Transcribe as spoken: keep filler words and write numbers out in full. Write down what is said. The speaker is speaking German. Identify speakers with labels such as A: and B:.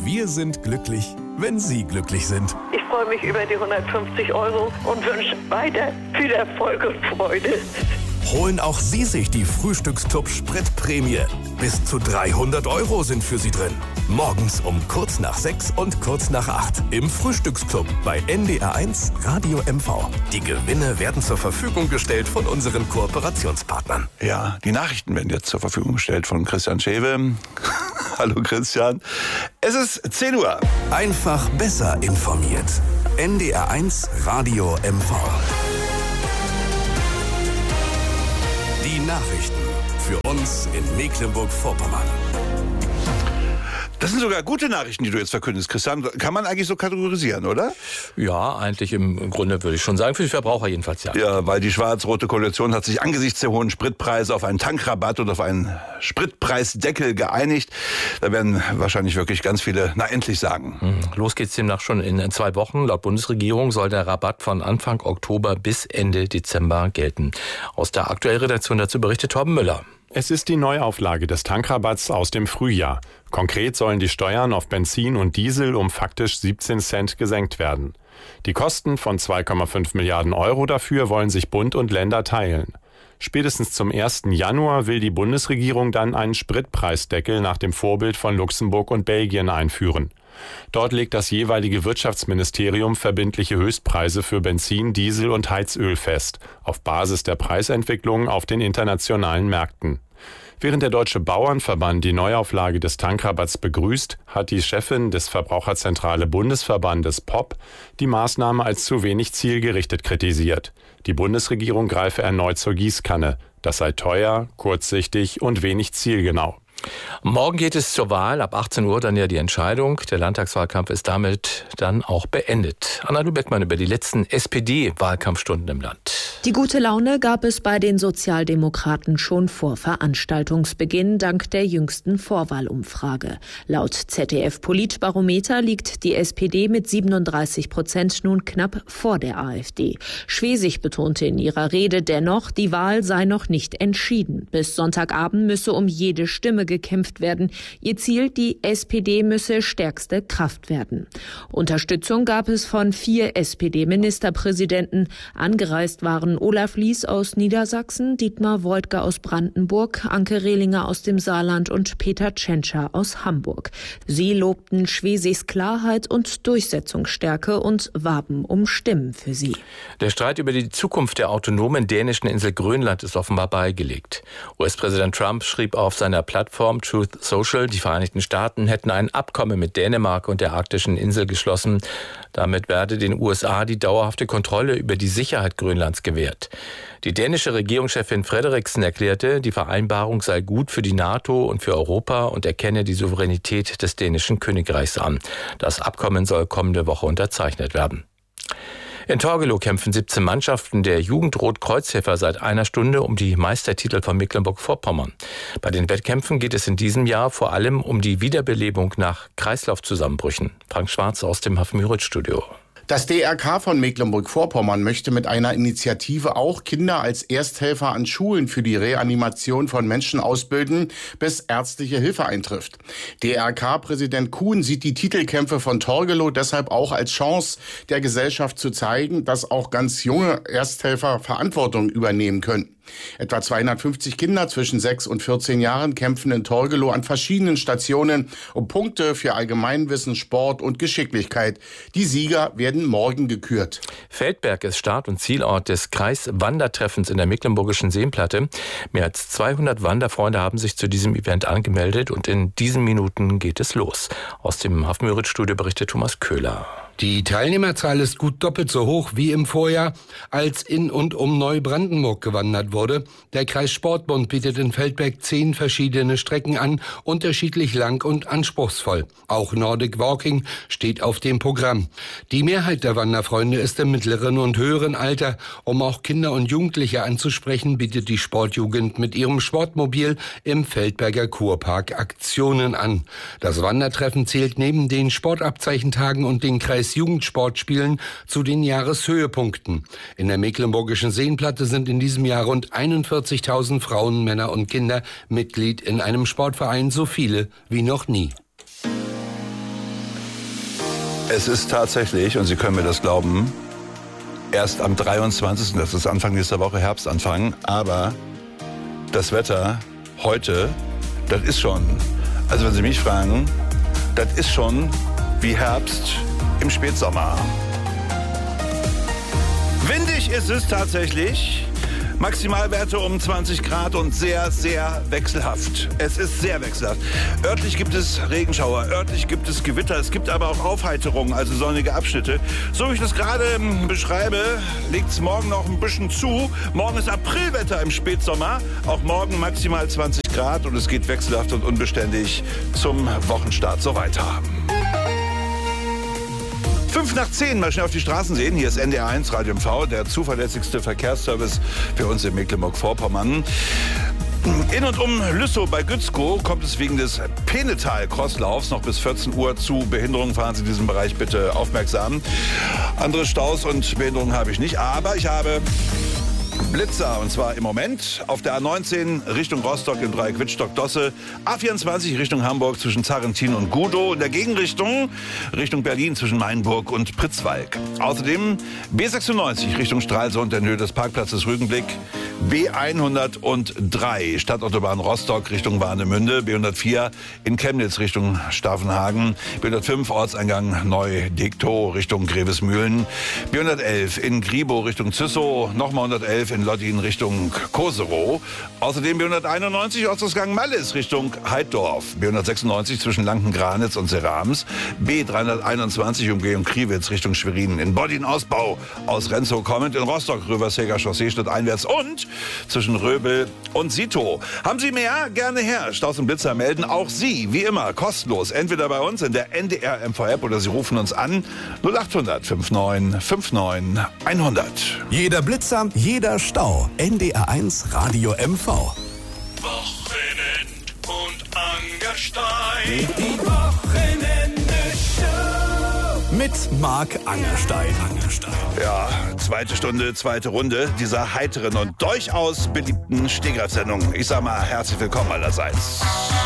A: Wir sind glücklich, wenn Sie glücklich sind.
B: Ich freue mich über die hundertfünfzig Euro und wünsche weiter viel Erfolg und Freude.
A: Holen auch Sie sich die Frühstücksclub Spritprämie. Bis zu dreihundert Euro sind für Sie drin. Morgens um kurz nach sechs und kurz nach acht im Frühstücksclub bei N D R eins Radio M V. Die Gewinne werden zur Verfügung gestellt von unseren Kooperationspartnern.
C: Ja, die Nachrichten werden jetzt zur Verfügung gestellt von Christian Schewe. Hallo Christian. Es ist zehn Uhr.
A: Einfach besser informiert. N D R eins Radio M V. Die Nachrichten für uns in Mecklenburg-Vorpommern.
C: Das sind sogar gute Nachrichten, die du jetzt verkündest, Christian. Kann man eigentlich so kategorisieren, oder?
D: Ja, eigentlich im Grunde würde ich schon sagen, für die Verbraucher jedenfalls ja.
C: Ja, weil die schwarz-rote Koalition hat sich angesichts der hohen Spritpreise auf einen Tankrabatt und auf einen Spritpreisdeckel geeinigt. Da werden wahrscheinlich wirklich ganz viele, na endlich sagen.
D: Los geht's demnach schon in zwei Wochen. Laut Bundesregierung soll der Rabatt von Anfang Oktober bis Ende Dezember gelten. Aus der aktuellen Redaktion dazu berichtet Torben Müller.
E: Es ist die Neuauflage des Tankrabatts aus dem Frühjahr. Konkret sollen die Steuern auf Benzin und Diesel um faktisch siebzehn Cent gesenkt werden. Die Kosten von zwei Komma fünf Milliarden Euro dafür wollen sich Bund und Länder teilen. Spätestens zum ersten Januar will die Bundesregierung dann einen Spritpreisdeckel nach dem Vorbild von Luxemburg und Belgien einführen. Dort legt das jeweilige Wirtschaftsministerium verbindliche Höchstpreise für Benzin, Diesel und Heizöl fest, auf Basis der Preisentwicklung auf den internationalen Märkten. Während der Deutsche Bauernverband die Neuauflage des Tankrabatts begrüßt, hat die Chefin des Verbraucherzentrale Bundesverbandes P O P die Maßnahme als zu wenig zielgerichtet kritisiert. Die Bundesregierung greife erneut zur Gießkanne. Das sei teuer, kurzsichtig und wenig zielgenau.
D: Morgen geht es zur Wahl, ab achtzehn Uhr dann ja die Entscheidung. Der Landtagswahlkampf ist damit dann auch beendet. Anna Beckmann über die letzten S P D-Wahlkampfstunden im Land.
F: Die gute Laune gab es bei den Sozialdemokraten schon vor Veranstaltungsbeginn dank der jüngsten Vorwahlumfrage. Laut Z D F-Politbarometer liegt die S P D mit siebenunddreißig Prozent nun knapp vor der AfD. Schwesig betonte in ihrer Rede dennoch, die Wahl sei noch nicht entschieden. Bis Sonntagabend müsse um jede Stimme gekämpft werden. Ihr Ziel, die S P D müsse stärkste Kraft werden. Unterstützung gab es von vier S P D-Ministerpräsidenten. Angereist waren Olaf Lies aus Niedersachsen, Dietmar Woidke aus Brandenburg, Anke Rehlinger aus dem Saarland und Peter Tschentscher aus Hamburg. Sie lobten Schwesigs Klarheit und Durchsetzungsstärke und warben um Stimmen für sie.
D: Der Streit über die Zukunft der autonomen dänischen Insel Grönland ist offenbar beigelegt. U S-Präsident Trump schrieb auf seiner Plattform Truth Social, die Vereinigten Staaten hätten ein Abkommen mit Dänemark und der arktischen Insel geschlossen. Damit werde den U S A die dauerhafte Kontrolle über die Sicherheit Grönlands gewährt. Die dänische Regierungschefin Frederiksen erklärte, die Vereinbarung sei gut für die NATO und für Europa und erkenne die Souveränität des dänischen Königreichs an. Das Abkommen soll kommende Woche unterzeichnet werden. In Torgelow kämpfen siebzehn Mannschaften der Jugend-Rot-Kreuzhelfer seit einer Stunde um die Meistertitel von Mecklenburg-Vorpommern. Bei den Wettkämpfen geht es in diesem Jahr vor allem um die Wiederbelebung nach Kreislaufzusammenbrüchen. Frank Schwarz aus dem Hafenmüritz-Studio.
G: Das D R K von Mecklenburg-Vorpommern möchte mit einer Initiative auch Kinder als Ersthelfer an Schulen für die Reanimation von Menschen ausbilden, bis ärztliche Hilfe eintrifft. D R K-Präsident Kuhn sieht die Titelkämpfe von Torgelow deshalb auch als Chance der Gesellschaft zu zeigen, dass auch ganz junge Ersthelfer Verantwortung übernehmen können. Etwa zweihundertfünfzig Kinder zwischen sechs und vierzehn Jahren kämpfen in Torgelow an verschiedenen Stationen um Punkte für Allgemeinwissen, Sport und Geschicklichkeit. Die Sieger werden morgen gekürt.
D: Feldberg ist Start- und Zielort des Kreiswandertreffens in der Mecklenburgischen Seenplatte. Mehr als zweihundert Wanderfreunde haben sich zu diesem Event angemeldet und in diesen Minuten geht es los. Aus dem Hafenmüritz-Studio berichtet Thomas Köhler.
H: Die Teilnehmerzahl ist gut doppelt so hoch wie im Vorjahr, als in und um Neubrandenburg gewandert wurde. Der Kreissportbund bietet in Feldberg zehn verschiedene Strecken an, unterschiedlich lang und anspruchsvoll. Auch Nordic Walking steht auf dem Programm. Die Mehrheit der Wanderfreunde ist im mittleren und höheren Alter. Um auch Kinder und Jugendliche anzusprechen, bietet die Sportjugend mit ihrem Sportmobil im Feldberger Kurpark Aktionen an. Das Wandertreffen zählt neben den Sportabzeichentagen und den Kreis Jugendsportspielen zu den Jahreshöhepunkten. In der Mecklenburgischen Seenplatte sind in diesem Jahr rund einundvierzigtausend Frauen, Männer und Kinder Mitglied in einem Sportverein, so viele wie noch nie.
C: Es ist tatsächlich, und Sie können mir das glauben, erst am dreiundzwanzigsten, das ist Anfang nächster Woche, Herbstanfang, aber das Wetter heute, das ist schon, also wenn Sie mich fragen, das ist schon wie Herbst im Spätsommer. Windig ist es tatsächlich. Maximalwerte um zwanzig Grad und sehr, sehr wechselhaft. Es ist sehr wechselhaft. Örtlich gibt es Regenschauer, örtlich gibt es Gewitter, es gibt aber auch Aufheiterungen, also sonnige Abschnitte. So wie ich das gerade beschreibe, legt es morgen noch ein bisschen zu. Morgen ist Aprilwetter im Spätsommer. Auch morgen maximal zwanzig Grad und es geht wechselhaft und unbeständig zum Wochenstart so weiter. Fünf nach zehn, mal schnell auf die Straßen sehen. Hier ist N D R eins Radio M V, der zuverlässigste Verkehrsservice für uns in Mecklenburg-Vorpommern. In und um Lüssow bei Gützkow kommt es wegen des Penetal-Crosslaufs noch bis vierzehn Uhr zu Behinderungen. Fahren Sie in diesem Bereich bitte aufmerksam. Andere Staus und Behinderungen habe ich nicht, aber ich habe Blitzer, und zwar im Moment auf der A neunzehn Richtung Rostock im Dreieck Wittstock-Dosse, A vierundzwanzig Richtung Hamburg zwischen Zarrentin und Gudow, in der Gegenrichtung Richtung Berlin zwischen Mainburg und Pritzwalk. Außerdem B sechsundneunzig Richtung Stralsund in Höhe des Parkplatzes Rügenblick, B hundertdrei Stadtautobahn Rostock Richtung Warnemünde, B hundertvier in Chemnitz Richtung Staffenhagen, B hundertfünf Ortseingang Neu-Degtow Richtung Grevesmühlen, B hundertelf in Gribow Richtung Züssow, nochmal hundertelf in Lottin Richtung Koserow. Außerdem B hunderteinundneunzig Ortsausgang Mallis Richtung Heiddorf. B hundertsechsundneunzig zwischen Lanken-Granitz und Serams. B dreihunderteinundzwanzig Umgehung Kriwitz Richtung Schwerin. In Boddin Ausbau aus Renzow kommend. In Rostock Röversäger Chaussee stadteinwärts und zwischen Röbel und Sito. Haben Sie mehr? Gerne her. Staus und Blitzer melden auch Sie, wie immer, kostenlos. Entweder bei uns in der N D R M V-App oder Sie rufen uns an null achthundert neunundfünfzig fünfundneunzig hundert.
A: Jeder Blitzer, jeder Stau. N D R eins Radio M V.
I: Wochenend und Angerstein. Die Wochenende-Show.
A: Mit Marc Angerstein. Angerstein.
C: Ja, zweite Stunde, zweite Runde dieser heiteren und durchaus beliebten Stegreifsendung. Ich sag mal, herzlich willkommen allerseits.